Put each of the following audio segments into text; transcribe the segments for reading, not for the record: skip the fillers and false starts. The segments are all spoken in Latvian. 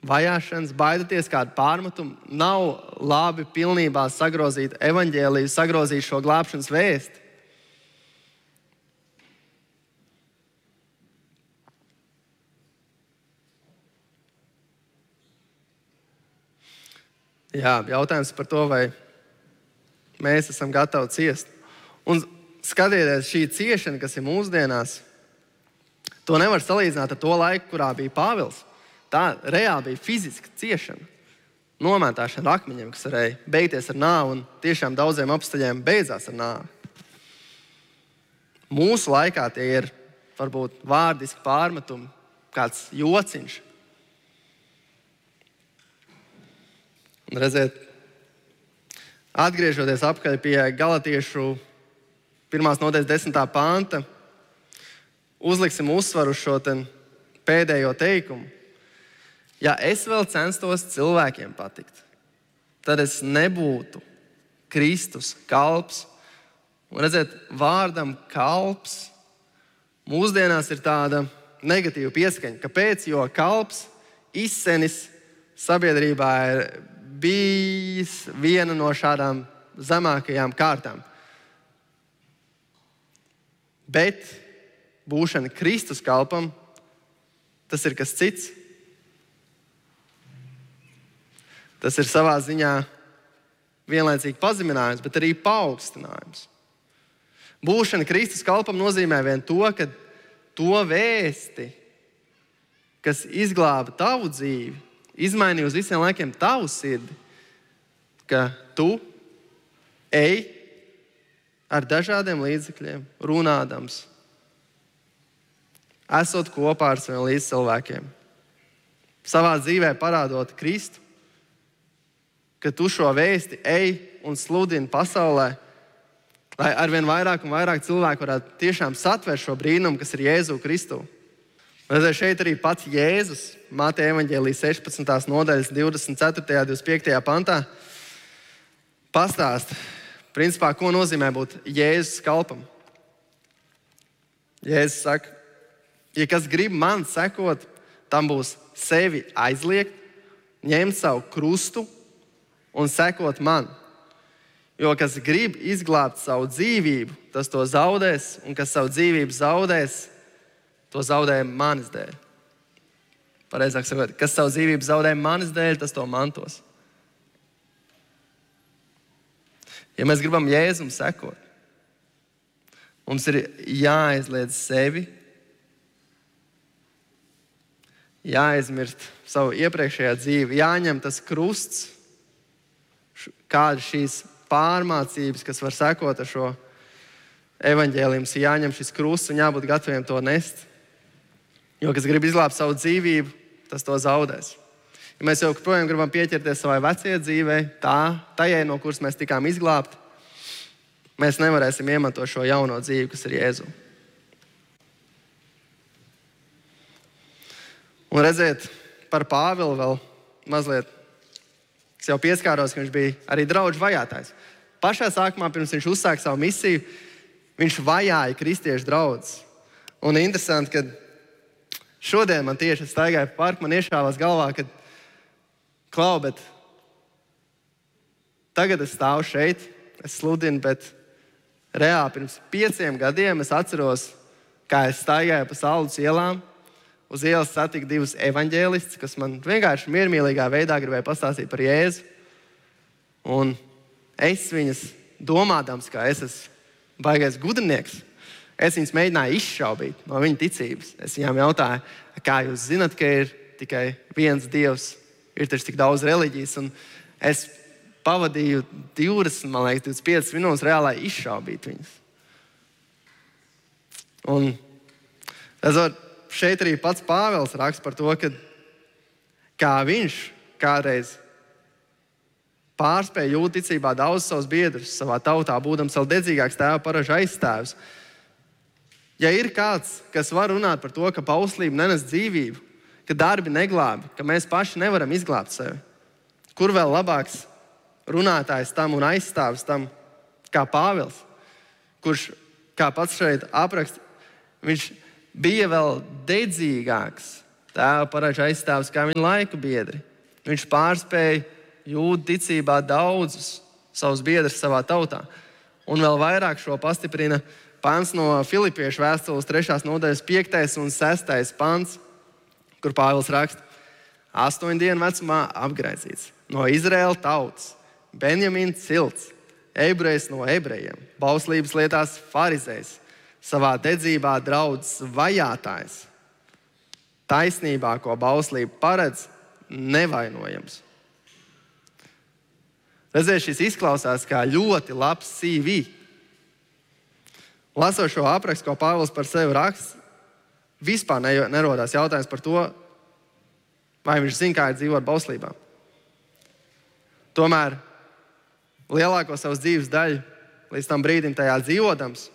vajāšanas, baidaties kādu pārmetumu, nav labi pilnībā sagrozīt evaņģēliju, sagrozīt šo glābšanas vēsti. Jā, jautājums par to, vai mēs esam gatavi ciest. Un skatieties, šī ciešana, kas ir mūsdienās, to nevar salīdzināt ar to laiku, kurā bija Pāvils. Tā reāli bija fiziska ciešana. Nomētāšana ar akmeņiem, kas varēja beigties ar nāvi, un tiešām daudziem apstaļiem beidzās ar nāvi. Mūsu laikā tie ir varbūt vārdiski pārmetumi, kāds jociņš. Un redziet, atgriežoties apkārt pie Galatiešu 1. nodaļas 10. panta, uzliksim uzsvaru uz šo pēdējo teikumu. Ja es vēl censtos cilvēkiem patikt, tad es nebūtu Kristus kalps. Un redziet, vārdam kalps mūsdienās ir tāda negatīva pieskaņa. Kāpēc? Jo kalps izsenis sabiedrībā ir bijis viena no šādām zemākajām kārtām. Bet būšana Kristus kalpam, tas ir kas cits. Tas ir savā ziņā vienlaicīgi pazeminājums, bet arī paaugstinājums. Būšana Kristus kalpam nozīmē vien to, ka to vēsti, kas izglāba tavu dzīvi, izmainīja uz visiem laikiem tavu sirdi, ka tu ej ar dažādiem līdzekļiem, runādams, esot kopā ar saviem līdzcilvēkiem, savā dzīvē parādot Kristu, ka tu šo vēsti ej un sludini pasaulē, lai arvien vairāk un vairāk cilvēku varētu tiešām satvērt šo brīnumu, kas ir Jēzu Kristu. Redzēju, šeit arī pats Jēzus, Mateja evaņģēlija 16. nodaļas 24. un 25. pantā, pastāsta, principā, ko nozīmē būt Jēzus kalpam. Jēzus saka, ja kas grib man sekot, tam būs sevi aizliegt, ņemt savu krustu un sekot man. Jo kas grib izglābt savu dzīvību, tas to zaudēs, un kas savu dzīvību zaudēs, to zaudē manis dēļ. Pareizāk sakot, kas savu dzīvību zaudē manis dēļ, tas to mantos. Ja mēs gribam Jēzum sekot, mums ir jāaizliedz sevi, jāaizmirst savu iepriekšējā dzīvi, jāņem tas krusts, kāda šīs pārmācības, kas var sekot ar šo evaņģēliju, jāņem šis krusts un jābūt gataviem to nest. Jo, kas grib izglābt savu dzīvību, tas to zaudēs. Ja mēs joprojām gribam pieķerties savai vecajai dzīvei, tajai, no kuras mēs tikām izglābti, mēs nevarēsim iemantot šo jauno dzīvi, kas ir Jēzu. Un redziet, par Pāvilu vēl mazliet. Es jau pieskāros, ka viņš bija arī draudžu vajātājs. Pašā sākumā, pirms viņš uzsāka savu misiju, viņš vajāja kristiešu draudzes. Un interesanti, ka šodien man tieši staigāja pa parku, man iešāvās galvā, ka bet tagad es stāvu šeit, es sludinu, bet reāli pirms 5 gadiem es atceros, kā es staigāju pa Saldus ielām. Uz ielas satiku 2 evaņģēlistus, kas man vienkārši miermīlīgā veidā gribēja pastāstīt par Jēzu. Un es viņas domādams, ka es esmu baigais gudrinieks, es viņas mēģināju izšaubīt no viņa ticības. Es viņām jautāju, kā jūs zinat, ka ir tikai viens Dievs, ir taču tik daudz reliģijas. Un es pavadīju 25 minūtes reālai izšaubīt viņas. Un šeit arī pats Pāvils raksta par to, ka kā viņš kādreiz pārspēja jūt ticībā daudz savus biedrus savā tautā, būdams vēl dedzīgāks tēva paražu aizstāvis. Ja ir kāds, kas var runāt par to, ka bauslība nenes dzīvību, ka darbi neglābi, ka mēs paši nevaram izglābt sevi, kur vēl labāks runātājs tam un aizstāvis tam kā Pāvils, kurš, kā pats šeit apraksta, viņš bija vēl dedzīgāks Tēva paraidžu aizstāvis kā viņa laika biedri. Viņš pārspēja jūdu ticībā daudzus savus biedrus savā tautā. Un vēl vairāk šo pastiprina pants no Filipiešu vēstules 3. nodaļas 5. un 6. pants, kur Pāvils raksta: 8 dienu vecumā apgraizīts, no Izraēla tautas, Benjamīna cilts, ebrejs no ebrejiem, bauslības lietās farizējs, savā dedzībā draudzes vajātājs, taisnībā, ko bauslība paredz, nevainojams. Redziet, šis izklausās kā ļoti labs CV. Lasot šo aprakstu, ko Pāvils par sevi raksta, vispār nerodās jautājums par to, vai viņš zina, kā ir dzīvot bauslībā. Tomēr lielāko savas dzīves daļu līdz tam brīdim tajā dzīvodams,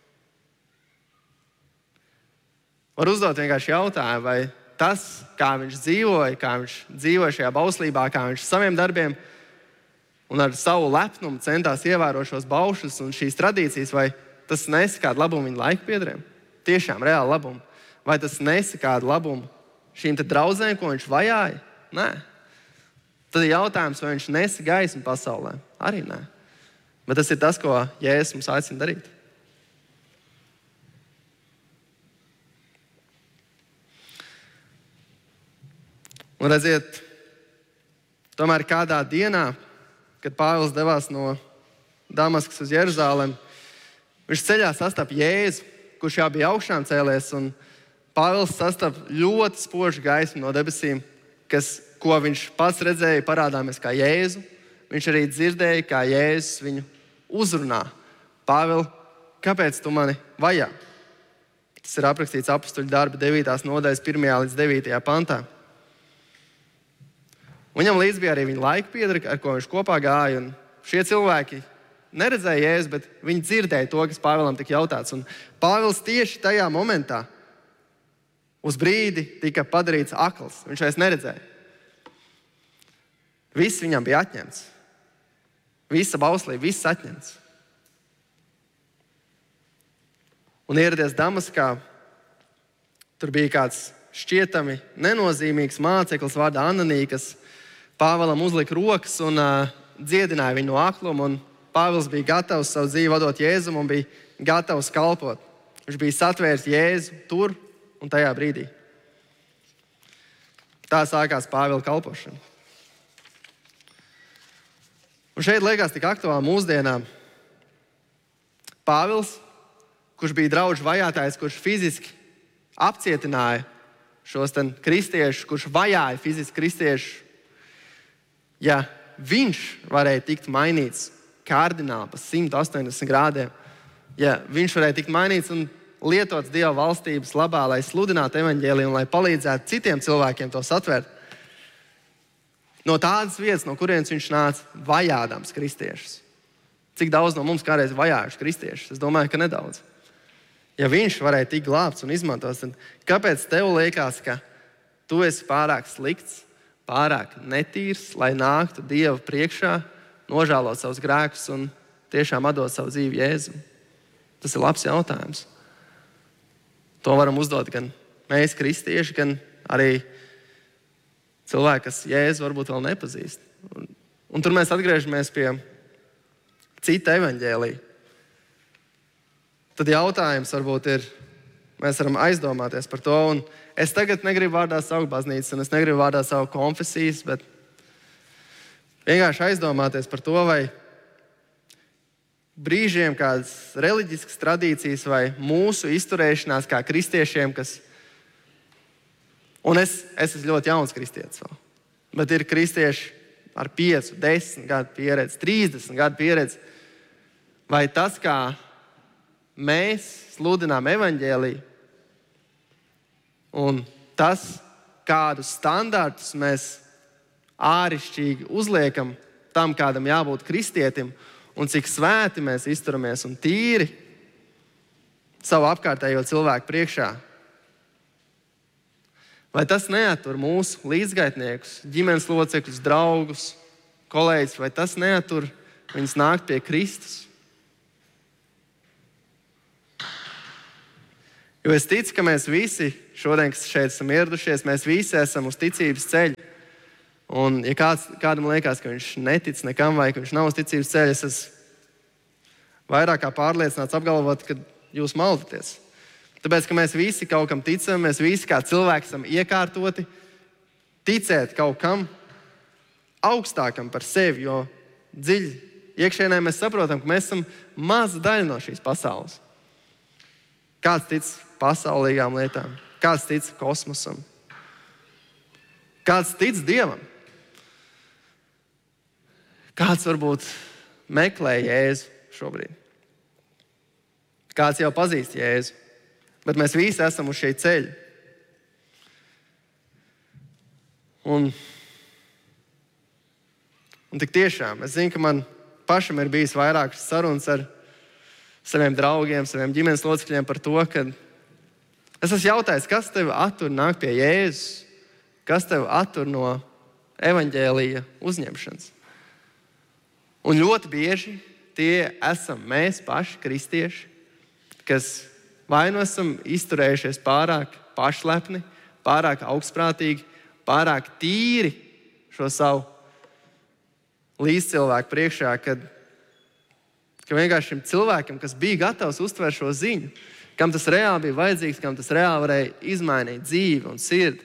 var uzdot vienkārši jautājumu, vai tas, kā viņš dzīvoja šajā bauslībā, kā viņš saviem darbiem un ar savu lepnumu centās ievērot šos baušus un šīs tradīcijas, vai tas nesa kādu labumu viņa laika biedriem? Tiešām reāli labumu. Vai tas nesa kādu labumu šīm te draudzēm, ko viņš vajāja? Nē. Tad ir jautājums, vai viņš nesa gaismu pasaulē? Arī nē. Bet tas ir tas, ko Jēzus mums aicina darīt. Un redziet, tomēr kādā dienā, kad Pāvils devās no Damaskas uz Jeruzalemi, viņš ceļā sastapa Jēzu, kurš jau bija augšām cēlies, un Pāvils sastapa ļoti spožu gaismu no debesīm, ko viņš pats redzēja parādāmies kā Jēzu. Viņš arī dzirdēja, kā Jēzus viņu uzrunā. Pāvil, kāpēc tu mani vajā? Tas ir aprakstīts Apostuļu darba 9. nodaļas 1. līdz 9. pantā. Viņam līdz bija arī viņa laika biedri, ar ko viņš kopā gāja. Un šie cilvēki neredzēja Jēzu, bet viņi dzirdēja to, kas Pāvilam tika jautāts. Un Pāvils tieši tajā momentā uz brīdi tika padarīts akls. Viņš vairs neredzēja. Viss viņam bija atņemts. Visa bauslība, viss atņemts. Un ieradies Damaskā, tur bija kāds šķietami nenozīmīgs māceklis vārdā Ananija, kas Pāvilam uzlika rokas un dziedināja viņu no akluma. Un Pāvils bija gatavs savu dzīvi vadot Jēzum un bija gatavs kalpot. Viņš bija satvērs Jēzu tur un tajā brīdī. Tā sākās Pāvila kalpošana. Un šeit liekas tik aktuāli mūsdienām. Pāvils, kurš bija draugu vajātājs, kurš fiziski apcietināja šos kristiešus, kurš vajāja fiziski kristiešus, ja viņš varēja tikt mainīts kardināli pa 180 grādiem, ja viņš varēja tikt mainīts un lietots Dieva valstības labā, lai sludinātu evaņģēliju un lai palīdzētu citiem cilvēkiem to satvērt, no tādas vietas, no kurienes viņš nāca, vajādams kristiešus. Cik daudz no mums kādreiz vajājuši kristiešus? Es domāju, ka nedaudz. Ja viņš varēja tikt glābts un izmantots, tad kāpēc tev liekas, ka tu esi pārāk slikts, pārāk netīrs, lai nāktu Dieva priekšā, nožēlot savus grēkus un tiešām atdot savu dzīvi Jēzum? Tas ir labs jautājums. To varam uzdot gan mēs, kristieši, gan arī cilvēki, kas Jēzu varbūt vēl nepazīst. Un tur mēs atgriežamies pie cita evaņģēlija. Tad jautājums varbūt ir, mēs varam aizdomāties par to. Un es tagad negribu vārdā savu baznīcu, un es negribu vārdā savu konfesijas, bet vienkārši aizdomāties par to, vai brīžiem kādas reliģiskas tradīcijas vai mūsu izturēšanās kā kristiešiem, un es esmu ļoti jauns kristietis vēl, bet ir kristieši ar 5, 10 gadu pieredzi, 30 gadu pieredzi, vai tas, kā mēs sludinām evaņģēliju un tas, kādus standartus mēs āršķirīgi uzliekam tam, kādam jābūt kristietim, un cik svēti mēs izturamies un tīri savu apkārtējo cilvēku priekšā. Vai tas neattur mūsu līdzgaitniekus, ģimenes locekļus, draugus, kolēģus, vai tas neattur viņus nākt pie Kristus? Jo es ticu, ka mēs visi šodien, kas šeit esam ieradušies, mēs visi esam uz ticības ceļa. Un ja kādam liekas, ka viņš netic nekam vai ka viņš nav uz ticības ceļa, es esmu vairāk kā pārliecināts apgalvot, ka jūs maldaties. Tāpēc, ka mēs visi kaut kam ticam, mēs visi kā cilvēki esam iekārtoti ticēt kaut kam augstākam par sevi, jo dziļi iekšēnē mēs saprotam, ka mēs esam maza daļa no šīs pasaules. Kāds tic pasaulīgām lietām, kāds tic kosmosam, kāds tic Dievam, kāds varbūt meklē Jēzu šobrīd, kāds jau pazīst Jēzu, bet mēs visi esam uz šī ceļa. Un tik tiešām, es zinu, ka man pašam ir bijis vairākas sarunas ar saviem draugiem, saviem ģimenes locekļiem par to, ka es esmu jautājis, kas tevi attur nākt pie Jēzus, kas tevi attur no evaņģēlija uzņemšanas. Un ļoti bieži tie esam mēs paši, kristieši, kas vai nu esam izturējušies pārāk pašlepni, pārāk augstprātīgi, pārāk tīri šo savu līdzcilvēku priekšā, ka vienkārši šim cilvēkam, kas bija gatavs uztvert šo ziņu, kam tas reāli bija vajadzīgs, kam tas reāli varēja izmainīt dzīvi un sirdi,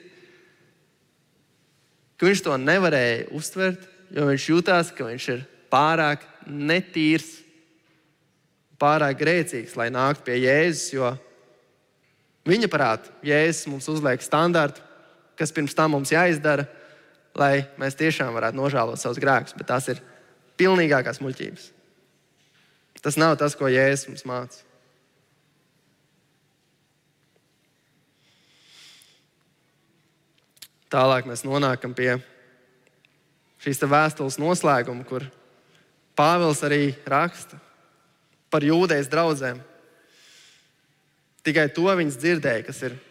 ka viņš to nevarēja uztvert, jo viņš jutās, ka viņš ir pārāk netīrs, pārāk grēcīgs, lai nāktu pie Jēzus, jo viņa prāt Jēzus mums uzliek standartu, kas pirms tam mums jāizdara, lai mēs tiešām varētu nožēlot savus grēkus, bet tās ir pilnīgākās muļķības. Tas nav tas, ko Jēzus mums māca. Tālāk mēs nonākam pie šīs vēstules noslēguma, kur Pāvils arī raksta par jūdejas draudzēm. Tikai to viņas dzirdēja, kas ir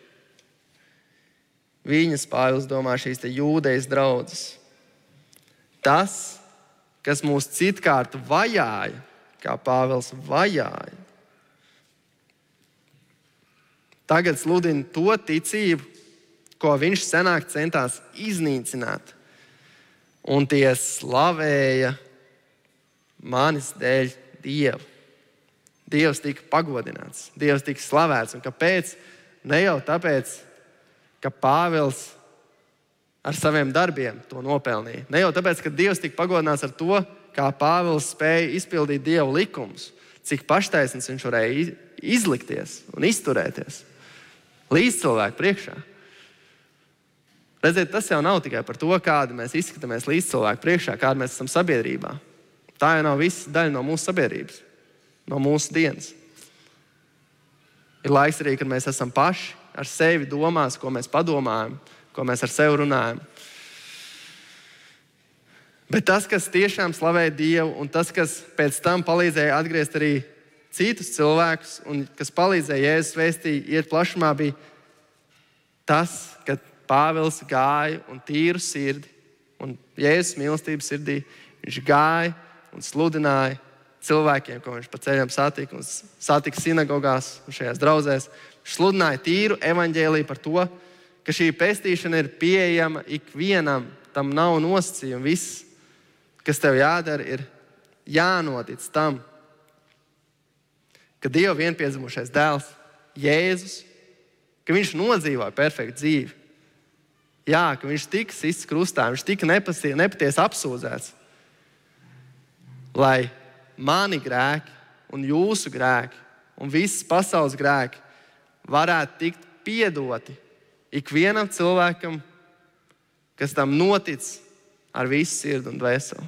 viņas, Pāvils domā, šīs te jūdejas draudzes. Tas, kas mūs citkārt vajāja, kā Pāvils vajāja, tagad sludina to ticību, ko viņš senāk centās iznīcināt. Un tie slavēja manis dēļ Dievu. Dievs tika pagodināts, Dievs tika slavēts. Un kāpēc? Ne jau tāpēc, ka Pāvils ar saviem darbiem to nopelnīja. Ne jau tāpēc, ka Dievs tika pagodināts ar to, kā Pāvils spēja izpildīt Dieva likumus, cik paštaisns viņš varēja izlikties un izturēties līdz cilvēku priekšā. Redziet, tas jau nav tikai par to, kādi mēs izskatāmies līdz cilvēku priekšā, kādi mēs esam sabiedrībā. Tā jau nav viss daļa no mūsu sabiedrības, no mūsu dienas. Ir laiks arī, kad mēs esam paši ar sevi domās, ko mēs padomājam, ko mēs ar sevi runājam. Bet tas, kas tiešām slavē Dievu un tas, kas pēc tam palīdzēja atgriezt arī citus cilvēkus un kas palīdzēja Jēzus vēstī iet plašumā, bija tas, ka Pāvils gāja un tīru sirdi un Jēzus mīlestības sirdī viņš gāja un sludināja cilvēkiem, ko viņš pa ceļam satika un satika sinagogās un šajās draudzēs. Viņš sludināja tīru evaņģēliju par to, ka šī pestīšana ir pieejama ikvienam, tam nav nosacījuma. Viss, kas tev jādara, ir jānotic tam, ka Dieva vienpiedzimušais dēls, Jēzus, ka viņš nodzīvoja perfektu dzīvi. Jā, ka viņš tika sists krustā, viņš tika nepatiesi apsūdzēts, lai mani grēki un jūsu grēki un visas pasaules grēki varētu tikt piedoti ikvienam cilvēkam, kas tam notic ar visu sirdi un dvēseli.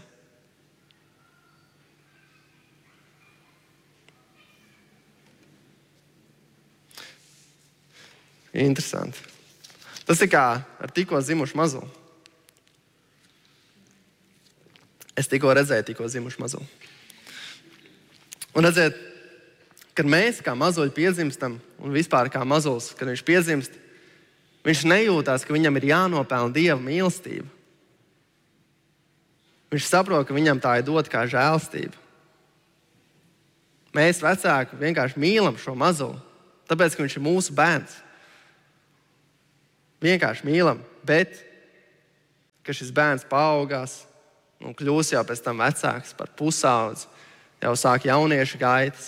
Interesanti. Tas ir kā ar tikko zimušu mazuli. Es tikko redzēju tikko zimušu mazuli. Un redziet, kad mēs kā mazuļi piedzimstam, un vispār kā mazulis, kad viņš piedzimst, viņš nejūtās, ka viņam ir jānopelna Dieva mīlestība. Viņš saprot, ka viņam tā ir dota kā žēlstība. Mēs vecāki vienkārši mīlam šo mazuli. Tāpēc, ka viņš ir mūsu bērns. Vienkārši mīlam, bet ka šis bērns paaugās un kļūs jau pēc tam vecāks par pusaudzi, jau sāk jauniešu gaitas.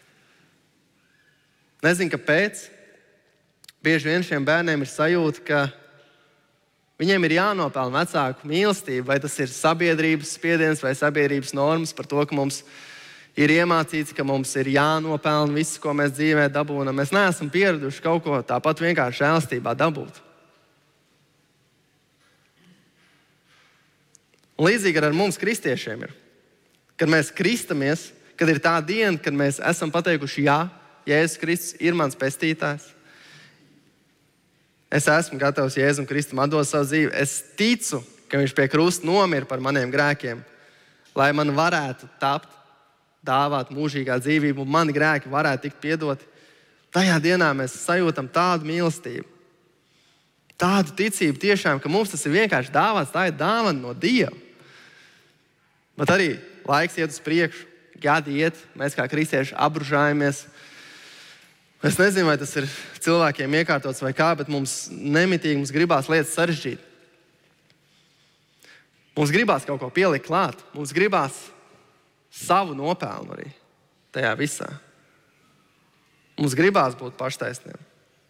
Nezinu, kāpēc. Bieži vien šiem bērniem ir sajūta, ka viņiem ir jānopelna vecāku mīlestību, vai tas ir sabiedrības spiediens vai sabiedrības normas par to, ka mums ir iemācīts, ka mums ir jānopelna viss, ko mēs dzīvē dabūnam. Mēs neesam pieraduši kaut ko tāpat vienkārši žēlstībā dabūt. Un līdzīgi ar mums kristiešiem ir. Kad mēs kristamies, kad ir tā diena, kad mēs esam pateikuši jā, Jēzus Kristus ir mans pestītājs. Es esmu gatavs Jēzum Kristum atdot savu dzīvi. Es ticu, ka viņš pie krusta nomira par maniem grēkiem, lai man varētu tapt, dāvāt mūžīgā dzīvību, un mani grēki varētu tikt piedoti. Tajā dienā mēs sajūtam tādu mīlestību, tādu ticību tiešām, ka mums tas ir vienkārši dāvāts, tā ir dāvana no Dieva. Bet arī laiks iet uz priekšu, gadi iet, mēs kā kristieši apbružājamies. Es nezinu, vai tas ir cilvēkiem iekārtots vai kā, bet mums nemitīgi gribās lietas sarežģīt. Mums gribās kaut ko pielikt klāt. Mums gribās savu nopelnu arī tajā visā. Mums gribās būt paštaisniem.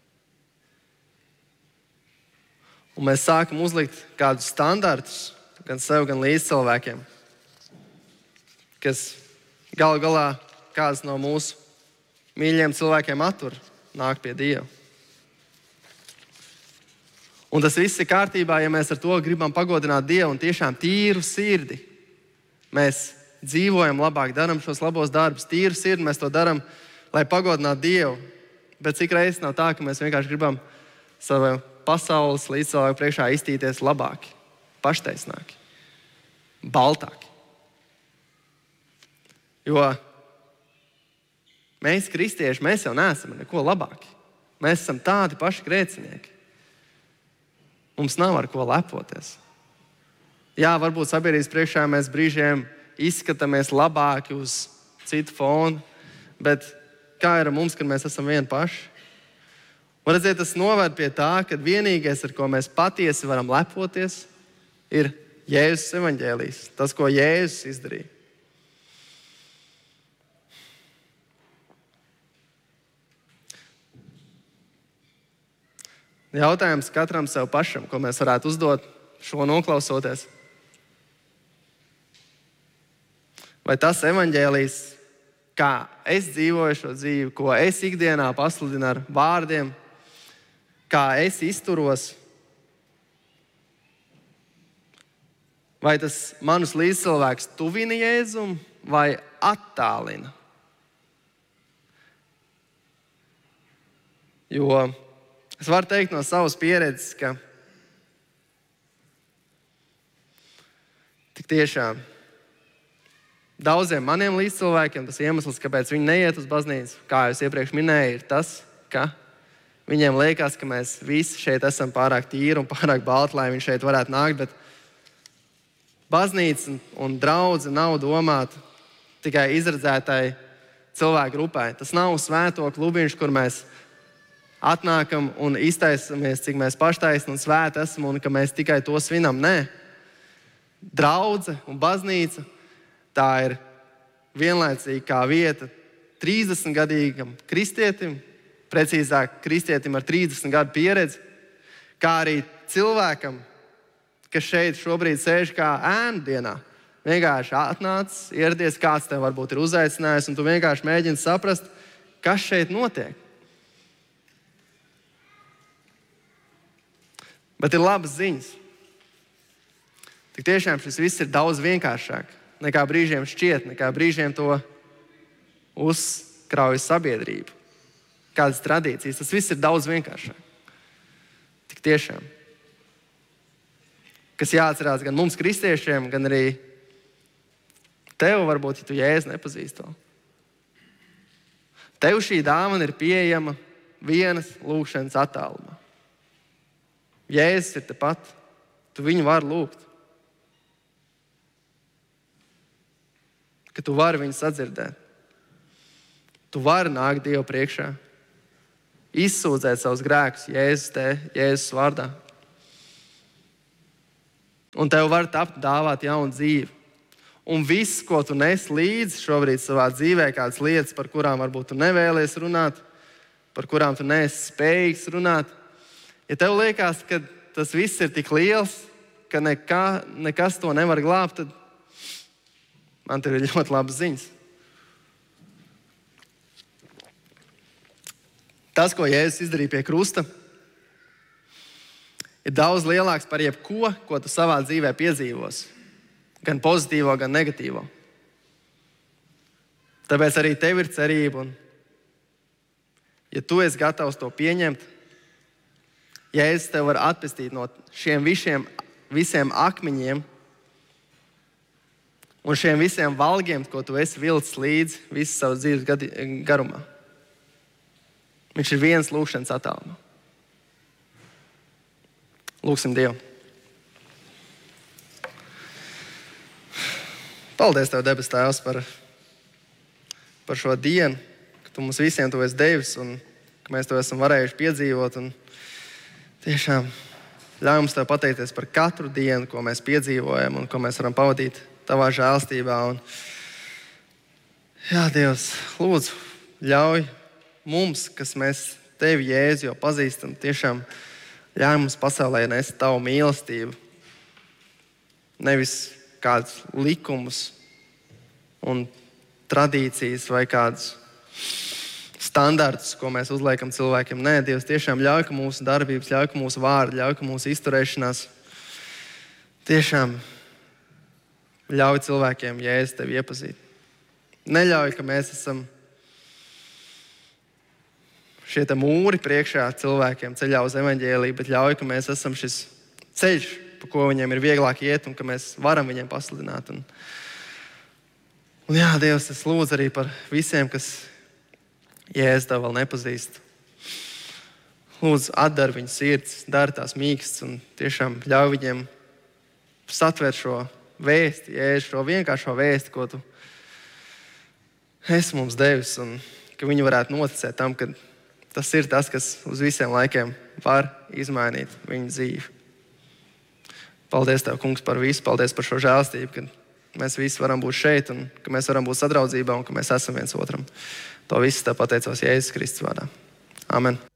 Un mēs sākam uzlikt kādus standartus gan sev, gan līdz cilvēkiem, kas galu galā kāds no mūsu mīļiem cilvēkiem attur nāk pie Dieva. Un tas viss ir kārtībā, ja mēs ar to gribam pagodināt Dievu un tiešām tīru sirdi. Mēs dzīvojam labāk, darām šos labos darbus, tīru sirdi mēs to darām, lai pagodinātu Dievu. Bet cik reizes nav tā, ka mēs vienkārši gribam savu pasaules līdzcilvēku priekšā iztīties labāki, paštaisnāki, baltāki. Jo mēs, kristieši, mēs jau neesam neko labāki. Mēs esam tādi paši grēcinieki. Mums nav ar ko lepoties. Jā, varbūt sabiedrības priekšā mēs brīžiem izskatāmies labāki uz citu fonu, bet kā ir ar mums, kad mēs esam vieni paši? Un redziet, tas noved pie tā, ka vienīgais, ar ko mēs patiesi varam lepoties, ir Jēzus evaņģēlijs, tas, ko Jēzus izdarīja. Jautājums katram sev pašam, ko mēs varētu uzdot šo noklausoties. Vai tas evaņģēlijs, kā es dzīvoju šo dzīvi, ko es ikdienā pasludinu ar vārdiem, kā es izturos, vai tas manus līdzcilvēkus tuvina Jēzum vai attālina? Jo es varu teikt no savas pieredzes, ka tik tiešām daudziem maniem līdzcilvēkiem tas iemesls, kāpēc viņi neiet uz baznīcu, kā jau es iepriekš minēju, ir tas, ka viņiem liekas, ka mēs visi šeit esam pārāk tīri un pārāk balti, lai viņi šeit varētu nākt, bet baznīca un draudze nav domāta tikai izredzētai cilvēku grupai. Tas nav svēto klubiņš, kur mēs atnākam un iztaisamies, cik mēs paštaisni un svēti esam un ka mēs tikai to svinam. Nē. Draudze un baznīca, tā ir vienlaicīgi kā vieta 30-gadīgam kristietim, precīzāk kristietim ar 30 gadu pieredzi, kā arī cilvēkam, kas šeit šobrīd sēž kā ēnu dienā. Vienkārši atnācis, ieradies, kāds tev varbūt ir uzaicinājis, un tu vienkārši mēģini saprast, kas šeit notiek. Bet ir labas ziņas. Tik tiešām šis viss ir daudz vienkāršāk nekā brīžiem šķiet, nekā brīžiem to uzkrauj sabiedrība. Kādas tradīcijas, tas viss ir daudz vienkāršāk. Tik tiešām. Kas jāatcerās gan mums kristiešiem, gan arī tev varbūt, ja tu Jēzu nepazīsti vēl. Tev šī dāvana ir pieejama vienas lūgšanas attālumā. Jēzus ir tepat, tu viņu vari lūgt. Ka tu vari viņu sadzirdēt. Tu vari nākt Dievu priekšā. izsūdzēt savus grēkus Jēzus vārdā. Un tev var tapt dāvāt jaunu dzīvi. Un viss, ko tu nes līdzi šobrīd savā dzīvē, kādas lietas, par kurām varbūt tu nevēlies runāt, par kurām tu neesi spējīgs runāt, ja tev liekas, ka tas viss ir tik liels, ka nekas to nevar glābt, tad man tev ir ļoti labas ziņas. Tas, ko Jēzus izdarīja pie krusta, ir daudz lielāks par jebko, ko tu savā dzīvē piedzīvosi. Gan pozitīvo, gan negatīvo. Tāpēc arī tev ir cerība. Un, ja tu esi gatavs to pieņemt, Jēzus tev var atpestīt no šiem visiem akmeņiem un šiem visiem valgiem, ko tu esi vilcis līdzi visu savu dzīves garumā. Viņš ir viens lūkšanas attālumā. Lūksim Dievu. Paldies Tev, debes Tēvs, par šo dienu, ka Tu mums visiem to esi devis un ka mēs to esam varējuši piedzīvot. Un tiešām ļauj mums Tev pateikties par katru dienu, ko mēs piedzīvojam un ko mēs varam pavadīt Tavā žēlstībā. Un, jā, Dievs, lūdzu, ļauj mums, kas mēs Tevi, Jēzu, jau pazīstam, tiešām ļauj mums pasaulē nest Tavu mīlestību. Nevis kādus likumus un tradīcijas vai kādus standartus, ko mēs uzliekam cilvēkiem. Nē, Dievs, tiešām ļauj, ka mūsu darbības, ļauj, ka mūsu vārdi, ļauj, ka mūsu izturēšanās tiešām ļauj cilvēkiem Jēzu Tevi iepazīt. Neļauj, ka mēs esam šie te mūri priekšā cilvēkiem ceļā uz evaņģēliju, bet ļauj, ka mēs esam šis ceļš, pa ko viņiem ir vieglāk iet un ka mēs varam viņiem pasludināt. Un jā, Dievs, es lūdzu arī par visiem, kas Jēzu Tev vēl nepazīst. Lūdzu, atdari viņu sirds, dari tās mīkstas un tiešām ļauj viņiem satvērt šo vēsti, Jēzu, šo vienkāršo vēsti, ko Tu esi mums devis un ka viņi varētu noticēt tam, ka tas ir tas, kas uz visiem laikiem var izmainīt viņu dzīvi. Paldies Tev, Kungs, par visu. Paldies par šo žēlstību, ka mēs visi varam būt šeit un ka mēs varam būt sadraudzībā un ka mēs esam viens otram. To visu Tev pateicos Jēzus Kristus vārdā. Amen.